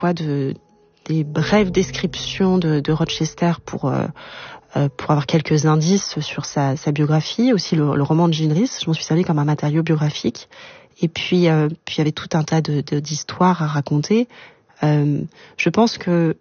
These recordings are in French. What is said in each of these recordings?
Des brèves descriptions de Rochester pour avoir quelques indices sur sa biographie, aussi le roman de Jean Rhys. Je m'en suis servi comme un matériau biographique. Et puis il y avait tout un tas d'histoires à raconter. Je pense que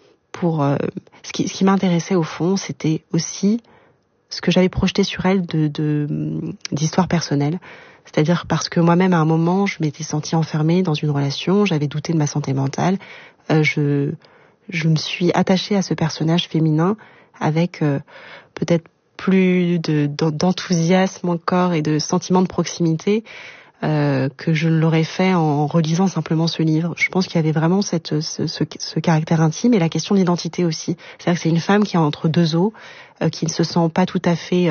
ce qui m'intéressait au fond, c'était aussi ce que j'avais projeté sur elle d'histoires personnelles. C'est-à-dire parce que moi-même, à un moment, je m'étais sentie enfermée dans une relation, j'avais douté de ma santé mentale. Je me suis attachée à ce personnage féminin avec peut-être plus d'enthousiasme encore et de sentiment de proximité que je l'aurais fait en relisant simplement ce livre. Je pense qu'il y avait vraiment ce caractère intime et la question d'identité aussi. C'est-à-dire que c'est une femme qui est entre deux eaux, qui ne se sent pas tout à fait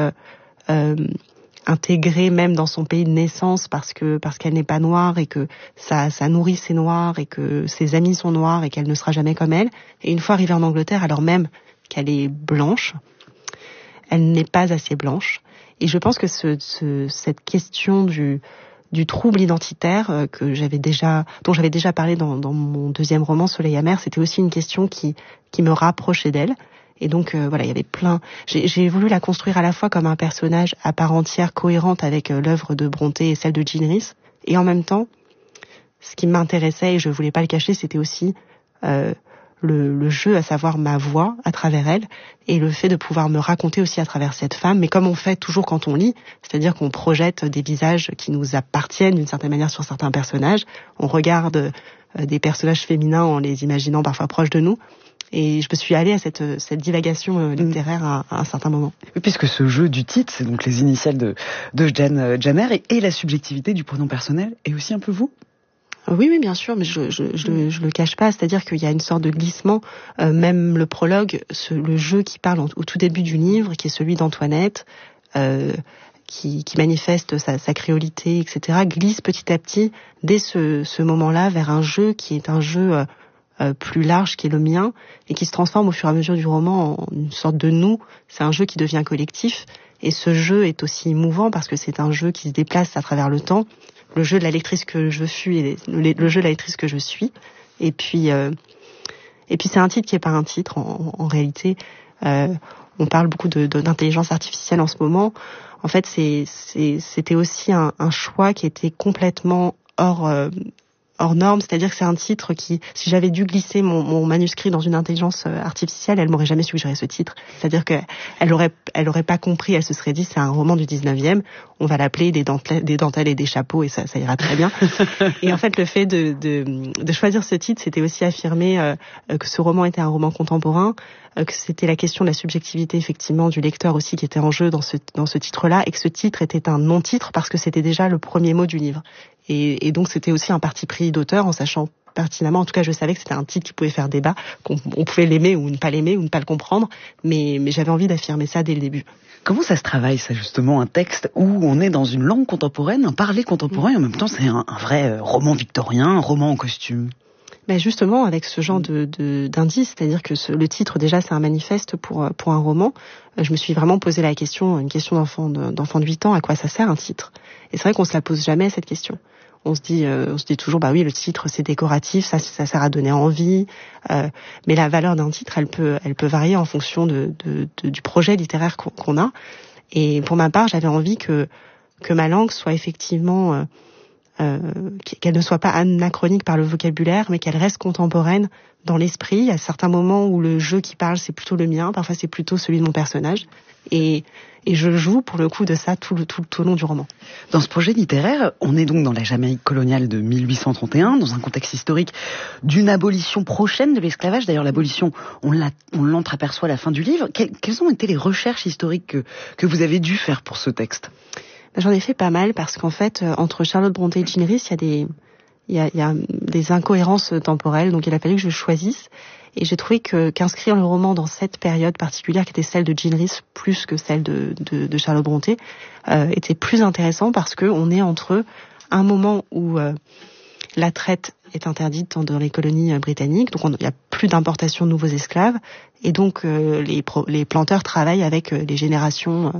intégrée même dans son pays de naissance parce qu'elle n'est pas noire et que sa nourrice est noire et que ses amis sont noirs et qu'elle ne sera jamais comme elle. Et une fois arrivée en Angleterre, alors même qu'elle est blanche, elle n'est pas assez blanche. Et je pense que cette question du trouble identitaire dont j'avais déjà parlé dans mon deuxième roman Soleil amer, c'était aussi une question qui me rapprochait d'elle. Et donc voilà, il y avait j'ai voulu la construire à la fois comme un personnage à part entière cohérente avec l'œuvre de Brontë et celle de Jean Rhys, et en même temps, ce qui m'intéressait et je voulais pas le cacher, c'était aussi le jeu, à savoir ma voix à travers elle, et le fait de pouvoir me raconter aussi à travers cette femme, mais comme on fait toujours quand on lit, c'est-à-dire qu'on projette des visages qui nous appartiennent d'une certaine manière sur certains personnages, on regarde des personnages féminins en les imaginant parfois proches de nous, et je me suis allée à cette divagation littéraire à un certain moment. Oui, puisque ce jeu du titre, c'est donc les initiales de Jeanne Jammer, et la subjectivité du pronom personnel est aussi un peu vous ? Oui, bien sûr, mais je le cache pas. C'est-à-dire qu'il y a une sorte de glissement. Même le prologue, le jeu qui parle au tout début du livre, qui est celui d'Antoinette, qui manifeste sa créolité, etc., glisse petit à petit, dès ce moment-là, vers un jeu qui est un jeu plus large, qui est le mien, et qui se transforme au fur et à mesure du roman en une sorte de nous. C'est un jeu qui devient collectif. Et ce jeu est aussi émouvant parce que c'est un jeu qui se déplace à travers le temps. Le jeu de la lectrice que je suis et le jeu de la lectrice que je suis. Et puis c'est un titre qui est pas un titre en réalité. On parle beaucoup d'intelligence artificielle en ce moment. En fait, c'était aussi un choix qui était complètement hors norme, c'est-à-dire que c'est un titre qui, si j'avais dû glisser mon manuscrit dans une intelligence artificielle, elle m'aurait jamais suggéré ce titre. C'est-à-dire que elle aurait pas compris, elle se serait dit c'est un roman du 19e, on va l'appeler des dentelles et des chapeaux et ça ira très bien. Et en fait, le fait de choisir ce titre, c'était aussi affirmer que ce roman était un roman contemporain, que c'était la question de la subjectivité effectivement du lecteur aussi qui était en jeu dans ce titre-là, et que ce titre était un non-titre parce que c'était déjà le premier mot du livre. Et donc c'était aussi un parti pris d'auteur en sachant pertinemment, en tout cas je savais que c'était un titre qui pouvait faire débat, qu'on pouvait l'aimer ou ne pas le comprendre, mais j'avais envie d'affirmer ça dès le début. Comment ça se travaille ça justement, un texte où on est dans une langue contemporaine, un parler contemporain, et en même temps c'est un vrai roman victorien, un roman en costume? Ben justement, avec ce genre d'indice, c'est-à-dire que le titre déjà c'est un manifeste pour un roman, je me suis vraiment posé une question d'enfant de 8 ans, à quoi ça sert un titre? Et c'est vrai qu'on se la pose jamais cette question. On se dit toujours bah oui, le titre c'est décoratif, ça sert à donner envie, mais la valeur d'un titre elle peut varier en fonction du projet littéraire qu'on a. Et pour ma part, j'avais envie que ma langue soit effectivement qu'elle ne soit pas anachronique par le vocabulaire, mais qu'elle reste contemporaine dans l'esprit. Il y a certains moments où le jeu qui parle, c'est plutôt le mien, parfois c'est plutôt celui de mon personnage. Et je joue pour le coup de ça tout au long du roman. Dans ce projet littéraire, on est donc dans la Jamaïque coloniale de 1831, dans un contexte historique d'une abolition prochaine de l'esclavage. D'ailleurs, l'abolition, on l'entreaperçoit à la fin du livre. Quelles ont été les recherches historiques que vous avez dû faire pour ce texte ? J'en ai fait pas mal parce qu'en fait, entre Charlotte Brontë et Jean Rhys, il y a des incohérences temporelles, donc il a fallu que je choisisse. Et j'ai trouvé qu'inscrire le roman dans cette période particulière qui était celle de Jean Rhys plus que celle de Charlotte Brontë était plus intéressant parce que on est entre un moment où la traite est interdite dans les colonies britanniques, donc il n'y a plus d'importation de nouveaux esclaves, et donc les planteurs travaillent avec des générations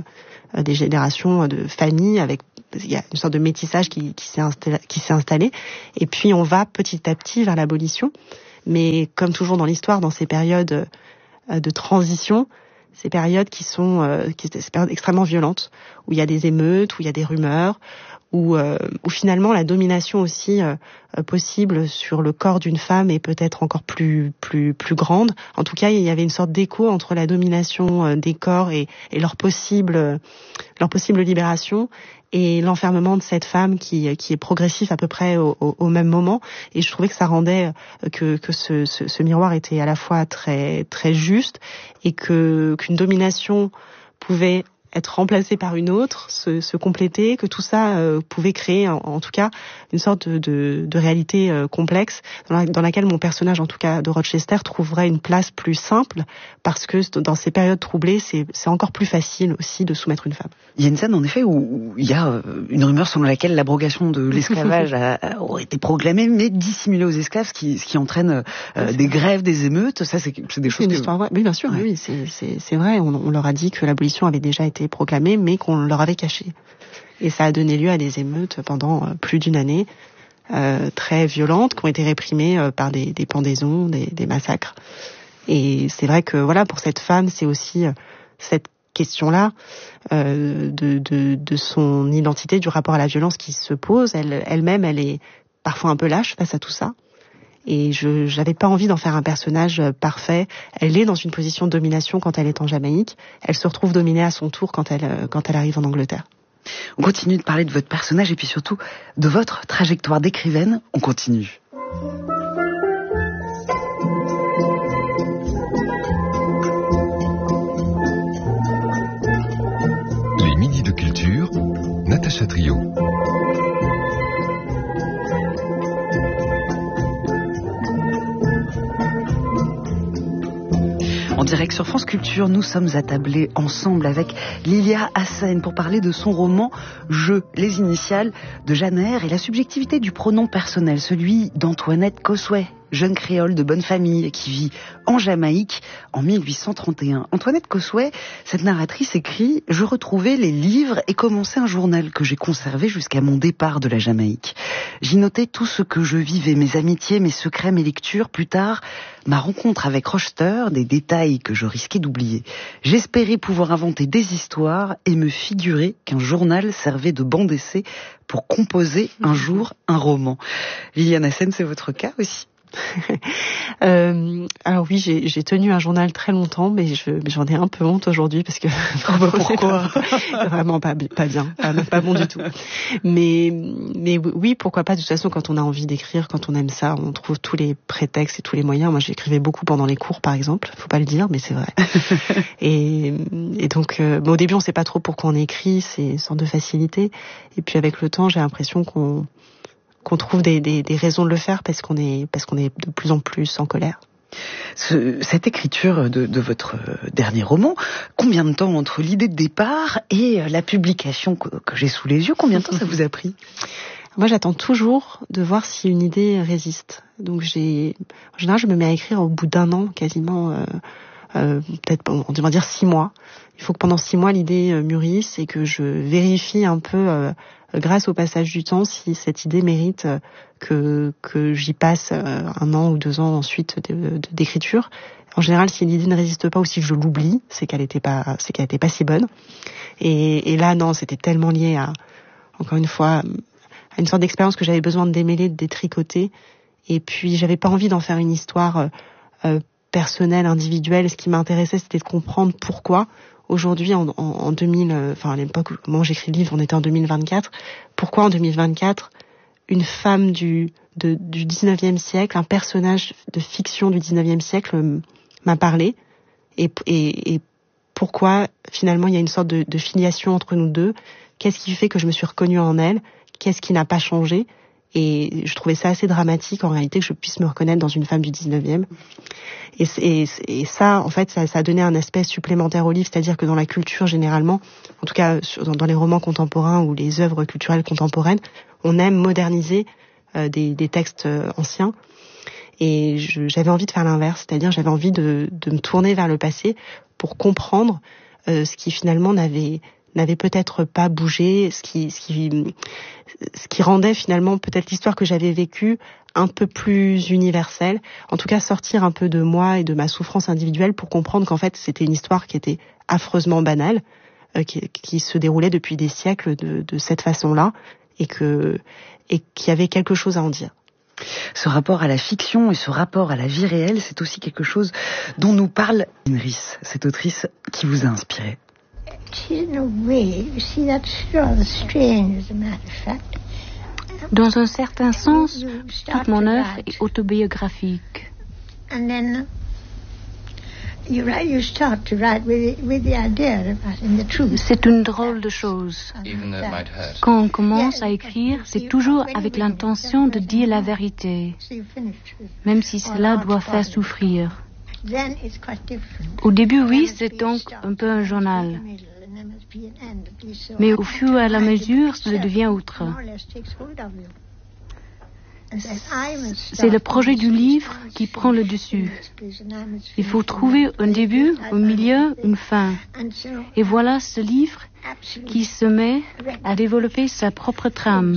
de familles, il y a une sorte de métissage qui s'est installé, et puis on va petit à petit vers l'abolition. Mais comme toujours dans l'histoire, dans ces périodes de transition, ces périodes qui sont ces périodes extrêmement violentes, où il y a des émeutes, où il y a des rumeurs, où finalement la domination aussi possible sur le corps d'une femme est peut-être encore plus grande. En tout cas, il y avait une sorte d'écho entre la domination des corps et leur possible libération et l'enfermement de cette femme qui est progressif à peu près au même moment. Et je trouvais que ça rendait que ce miroir était à la fois très très juste et qu'une domination pouvait être remplacée par une autre, se compléter, que tout ça pouvait créer en tout cas une sorte de réalité complexe dans laquelle mon personnage, en tout cas de Rochester, trouverait une place plus simple parce que dans ces périodes troublées, c'est encore plus facile aussi de soumettre une femme. Il y a une scène en effet où il y a une rumeur selon laquelle l'abrogation de l'esclavage aurait été proclamée mais dissimulée aux esclaves, ce qui entraîne des grèves, des émeutes. Ça, c'est des choses. C'est une histoire vraie. Oui, bien sûr. Ouais. Oui, c'est vrai. On leur a dit que l'abolition avait déjà été proclamée, mais qu'on leur avait caché. Et ça a donné lieu à des émeutes pendant plus d'une année, très violentes, qui ont été réprimées par des pendaisons, des massacres. Et c'est vrai que voilà, pour cette femme, c'est aussi cette question-là de son identité, du rapport à la violence qui se pose. Elle-même, elle est parfois un peu lâche face à tout ça. Et je n'avais pas envie d'en faire un personnage parfait. Elle est dans une position de domination quand elle est en Jamaïque. Elle se retrouve dominée à son tour quand elle arrive en Angleterre. On continue de parler de votre personnage et puis surtout de votre trajectoire d'écrivaine. On continue. Les midis de culture, Natacha Trio. En direct sur France Culture, nous sommes attablés ensemble avec Lilia Hassen pour parler de son roman « Je », les initiales de Jeanne Eyre et la subjectivité du pronom personnel, celui d'Antoinette Cosway, jeune créole de bonne famille qui vit en Jamaïque en 1831. Antoinette Cosway, cette narratrice écrit « Je retrouvais les livres et commençais un journal que j'ai conservé jusqu'à mon départ de la Jamaïque. J'y notais tout ce que je vivais, mes amitiés, mes secrets, mes lectures. Plus tard, ma rencontre avec Rochester, des détails que je risquais d'oublier. J'espérais pouvoir inventer des histoires et me figurer qu'un journal servait de banc d'essai pour composer un jour un roman. » Liliane Hassen, c'est votre cas aussi? Alors oui, j'ai tenu un journal très longtemps, mais j'en ai un peu honte aujourd'hui parce que pourquoi vraiment pas bien, pas bon du tout. Mais oui, pourquoi pas. De toute façon, quand on a envie d'écrire, quand on aime ça, on trouve tous les prétextes et tous les moyens. Moi, j'écrivais beaucoup pendant les cours, par exemple. Faut pas le dire, mais c'est vrai. et donc, au début, on sait pas trop pourquoi on écrit. C'est une sorte de facilité. Et puis avec le temps, j'ai l'impression qu'on trouve des raisons de le faire parce qu'on est de plus en plus en colère. Cette écriture de votre dernier roman, combien de temps entre l'idée de départ et la publication que j'ai sous les yeux, combien de temps ça vous a pris? Moi, j'attends toujours de voir si une idée résiste. Donc en général, je me mets à écrire au bout d'un an, quasiment, peut-être, on va dire 6 mois. Il faut que pendant 6 mois, l'idée mûrisse et que je vérifie un peu, grâce au passage du temps, si cette idée mérite que j'y passe 1 an ou 2 ans ensuite d'écriture. En général, si l'idée ne résiste pas ou si je l'oublie, c'est qu'elle était pas si bonne. Et là, non, c'était tellement lié encore une fois, à une sorte d'expérience que j'avais besoin de démêler, de détricoter. Et puis, j'avais pas envie d'en faire une histoire personnelle, individuelle. Ce qui m'intéressait, c'était de comprendre pourquoi. Aujourd'hui, en 2000, à l'époque où moi j'écris le livre, on était en 2024. Pourquoi en 2024, une femme du 19e siècle, un personnage de fiction du 19e siècle m'a parlé et pourquoi finalement il y a une sorte de filiation entre nous deux. Qu'est-ce qui fait que je me suis reconnue en elle? Qu'est-ce qui n'a pas changé? Et je trouvais ça assez dramatique en réalité que je puisse me reconnaître dans une femme du 19e. Et ça, en fait, ça a donné un aspect supplémentaire au livre, c'est-à-dire que dans la culture généralement, en tout cas dans les romans contemporains ou les œuvres culturelles contemporaines, on aime moderniser des textes anciens. Et j'avais envie de faire l'inverse, c'est-à-dire j'avais envie de me tourner vers le passé pour comprendre ce qui finalement n'avait n'avait peut-être pas bougé, ce qui rendait finalement peut-être l'histoire que j'avais vécue un peu plus universelle. En tout cas, sortir un peu de moi et de ma souffrance individuelle pour comprendre qu'en fait, c'était une histoire qui était affreusement banale, qui se déroulait depuis des siècles de cette façon-là, et qu'il y avait quelque chose à en dire. Ce rapport à la fiction et ce rapport à la vie réelle, c'est aussi quelque chose dont nous parle Jean Rhys, cette autrice qui vous a inspiré. Dans un certain sens, toute mon œuvre est autobiographique. C'est une drôle de chose. Quand on commence à écrire, c'est toujours avec l'intention de dire la vérité, même si cela doit faire souffrir. Au début, oui, c'est donc un peu un journal. Mais au fur et à la mesure, cela devient autre. C'est le projet du livre qui prend le dessus. Il faut trouver un début, un milieu, une fin. Et voilà ce livre qui se met à développer sa propre trame.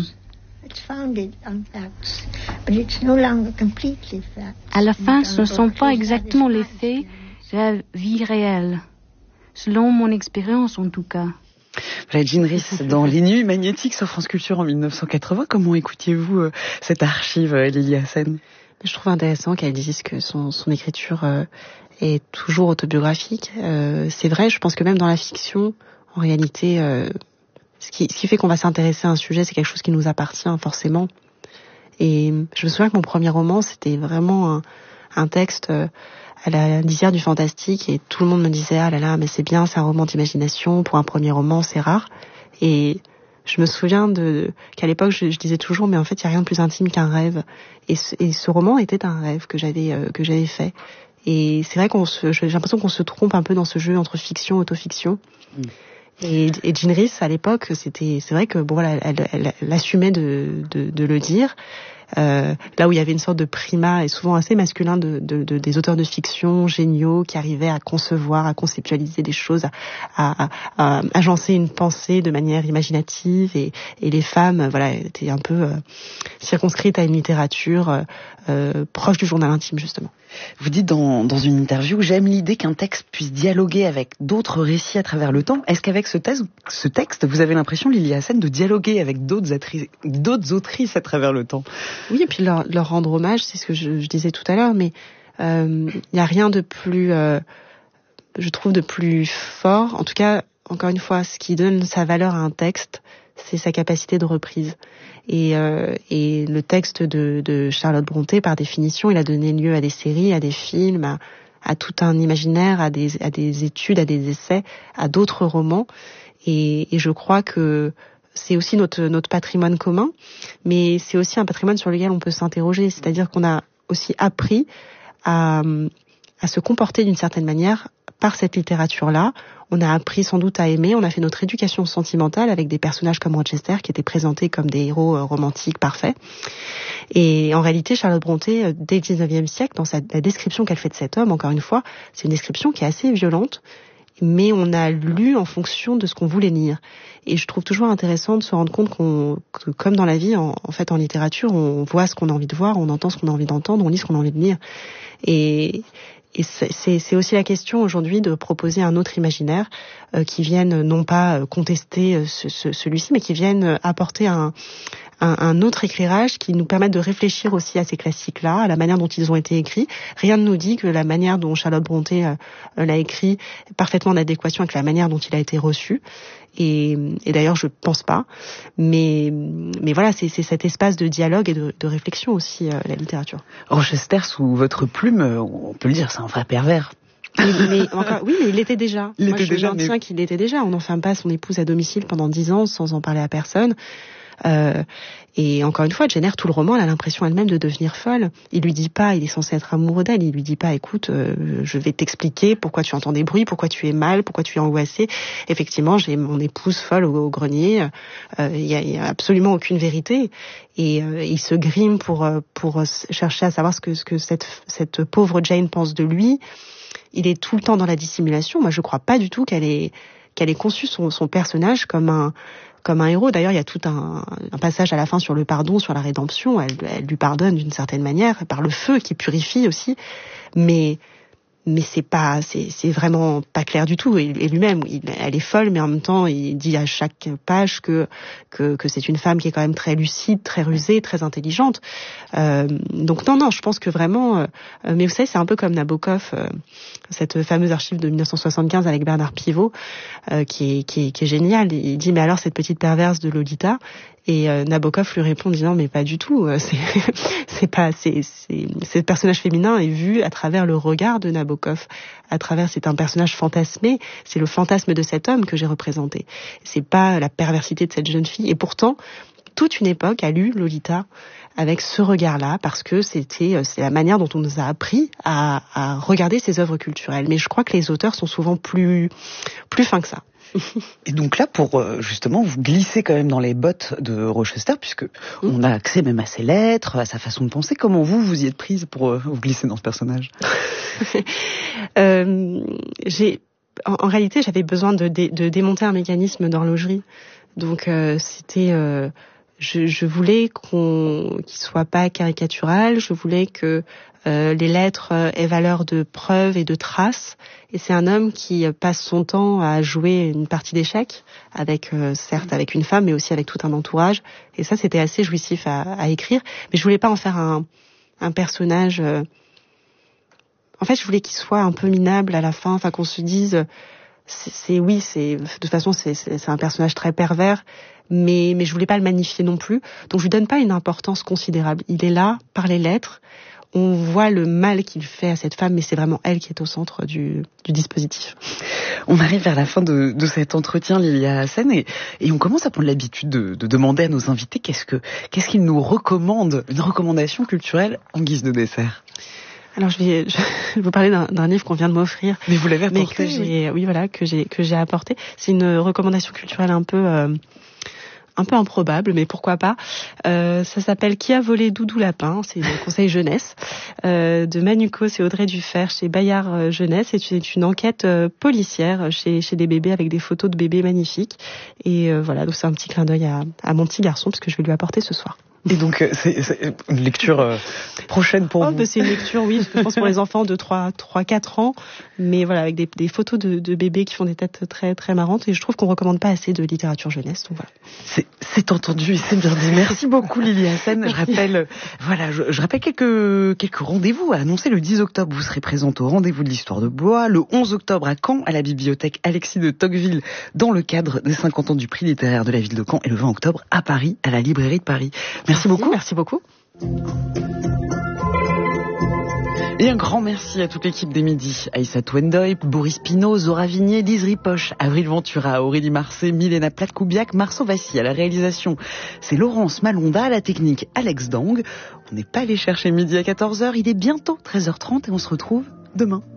À la fin, ce ne sont pas exactement les faits de la vie réelle, selon mon expérience en tout cas. Jean Rhys, dans Les Nuits magnétiques sur France Culture en 1980, comment écoutiez-vous cette archive, Lily Hassen ? Je trouve intéressant qu'elle dise que son écriture est toujours autobiographique. C'est vrai, je pense que même dans la fiction, en réalité, ce qui fait qu'on va s'intéresser à un sujet, c'est quelque chose qui nous appartient forcément. Et je me souviens que mon premier roman, c'était vraiment un texte à la lisière du fantastique, et tout le monde me disait « Ah là là, mais c'est bien, c'est un roman d'imagination, pour un premier roman, c'est rare ». Et je me souviens qu'à l'époque, je disais toujours « Mais en fait, il n'y a rien de plus intime qu'un rêve ». Et ce roman était un rêve que j'avais fait. Et c'est vrai j'ai l'impression qu'on se trompe un peu dans ce jeu entre fiction et autofiction. Et Jean Rhys, à l'époque, c'est vrai que bon voilà, elle assumait de le dire. Là où il y avait une sorte de primat, et souvent assez masculin, des auteurs de fiction géniaux qui arrivaient à concevoir, à conceptualiser des choses, à agencer une pensée de manière imaginative, et les femmes, voilà, étaient un peu circonscrites à une littérature proche du journal intime, justement. Vous dites dans une interview, j'aime l'idée qu'un texte puisse dialoguer avec d'autres récits à travers le temps. Est-ce qu'avec ce texte, vous avez l'impression, Lily Hassen, de dialoguer avec d'autres autrices à travers le temps? Oui, et puis leur rendre hommage, c'est ce que je disais tout à l'heure, mais il n'y a rien de plus, je trouve, de plus fort. En tout cas, encore une fois, ce qui donne sa valeur à un texte, c'est sa capacité de reprise. Et le texte de Charlotte Brontë, par définition, il a donné lieu à des séries, à des films, à tout un imaginaire, à des études, à des essais, à d'autres romans. Et je crois que c'est aussi notre patrimoine commun, mais c'est aussi un patrimoine sur lequel on peut s'interroger. C'est-à-dire qu'on a aussi appris à se comporter d'une certaine manière par cette littérature-là. On a appris sans doute à aimer, on a fait notre éducation sentimentale avec des personnages comme Rochester qui étaient présentés comme des héros romantiques parfaits. Et en réalité, Charlotte Brontë, dès le 19e siècle, dans la description qu'elle fait de cet homme, encore une fois, c'est une description qui est assez violente, mais on a lu en fonction de ce qu'on voulait lire. Et je trouve toujours intéressant de se rendre compte que comme dans la vie, en fait, en littérature, on voit ce qu'on a envie de voir, on entend ce qu'on a envie d'entendre, on lit ce qu'on a envie de lire. Et c'est aussi la question aujourd'hui de proposer un autre imaginaire qui vienne non pas contester celui-ci, mais qui vienne apporter un autre éclairage qui nous permette de réfléchir aussi à ces classiques-là, à la manière dont ils ont été écrits. Rien ne nous dit que la manière dont Charlotte Brontë l'a écrit est parfaitement en adéquation avec la manière dont il a été reçu. Et d'ailleurs, je pense pas. Mais voilà, c'est cet espace de dialogue et de réflexion aussi, la littérature. Rochester, sous votre plume, on peut le dire, c'est un vrai pervers. Mais il l'était déjà. Moi, je maintiens qu'il l'était déjà. On n'enferme pas son épouse à domicile pendant 10 ans sans en parler à personne. Et encore une fois, Jenner, tout le roman, elle a l'impression elle-même de devenir folle. Il lui dit pas, il est censé être amoureux d'elle, il lui dit pas, écoute, je vais t'expliquer pourquoi tu entends des bruits, pourquoi tu es mal, pourquoi tu es angoissée. Effectivement, j'ai mon épouse folle au grenier. Il y a absolument aucune vérité. Et il se grime pour chercher à savoir ce que cette pauvre Jane pense de lui. Il est tout le temps dans la dissimulation. Moi, je crois pas du tout qu'elle qu'elle ait conçu son personnage comme un héros. D'ailleurs, il y a tout un passage à la fin sur le pardon, sur la rédemption. Elle lui pardonne d'une certaine manière, par le feu qui purifie aussi. Mais c'est vraiment pas clair du tout. Et lui-même, elle est folle, mais en même temps, il dit à chaque page que c'est une femme qui est quand même très lucide, très rusée, très intelligente. Donc non, je pense que vraiment. Mais vous savez, c'est un peu comme Nabokov, cette fameuse archive de 1975 avec Bernard Pivot, qui est géniale. Il dit mais alors cette petite perverse de Lolita. Et Nabokov lui répond en disant mais pas du tout, ce personnage féminin est vu à travers le regard de Nabokov, c'est un personnage fantasmé, c'est le fantasme de cet homme que j'ai représenté. C'est pas la perversité de cette jeune fille. Et pourtant, toute une époque a lu Lolita avec ce regard-là, parce que c'est la manière dont on nous a appris à regarder ces œuvres culturelles. Mais je crois que les auteurs sont souvent plus fins que ça. Et donc là, pour justement vous glisser quand même dans les bottes de Rochester, puisque on a accès même à ses lettres, à sa façon de penser, comment vous y êtes prise pour vous glisser dans ce personnage? En réalité, j'avais besoin de démonter un mécanisme d'horlogerie. Donc c'était... Je voulais qu'il soit pas caricatural, je voulais que les lettres aient valeur de preuve et de trace. Et c'est un homme qui passe son temps à jouer une partie d'échecs, certes avec une femme, mais aussi avec tout un entourage. Et ça, c'était assez jouissif à écrire. Mais je voulais pas en faire un personnage... En fait, je voulais qu'il soit un peu minable à la fin, enfin qu'on se dise... de toute façon, c'est un personnage très pervers, mais je voulais pas le magnifier non plus. Donc je lui donne pas une importance considérable. Il est là par les lettres. On voit le mal qu'il fait à cette femme, mais c'est vraiment elle qui est au centre du dispositif. On arrive vers la fin de cet entretien, Lilia Hassen, et on commence à prendre l'habitude de demander à nos invités qu'est-ce qu'ils nous recommandent, une recommandation culturelle en guise de dessert. Alors je vais vous parler d'un livre qu'on vient de m'offrir. Mais vous l'avez apporté, que j'ai apporté. C'est une recommandation culturelle un peu improbable, mais pourquoi pas. Ça s'appelle Qui a volé Doudou Lapin, c'est le conseil jeunesse de Manucos et Audrey Dufert chez Bayard Jeunesse. C'est une enquête policière chez des bébés avec des photos de bébés magnifiques. Et voilà, donc c'est un petit clin d'œil à mon petit garçon parce que je vais lui apporter ce soir. Et donc, c'est une lecture prochaine pour vous? C'est une lecture, oui, je pense pour les enfants de 3-4 ans, mais voilà, avec des photos de bébés qui font des têtes très, très marrantes, et je trouve qu'on recommande pas assez de littérature jeunesse, donc voilà. C'est entendu et c'est bien dit. Merci beaucoup, Lilia Hassen. Je rappelle, je rappelle quelques rendez-vous à annoncer. Le 10 octobre, vous serez présente au Rendez-vous de l'Histoire de Blois. Le 11 octobre à Caen, à la bibliothèque Alexis de Tocqueville, dans le cadre des 50 ans du prix littéraire de la ville de Caen. Et le 20 octobre à Paris, à la librairie de Paris. Merci beaucoup. Merci beaucoup. Et un grand merci à toute l'équipe des Midis. Aïssatou Ndoye, Boris Pinault, Zora Vignier, Lise Ripoche, Avril Ventura, Aurélie Marcet, Milena Platkoubiak, Marceau Vassy à la réalisation. C'est Laurence Malonda à la technique, Alex Dang. On n'est pas allé chercher midi à 14h, il est bientôt 13h30 et on se retrouve demain.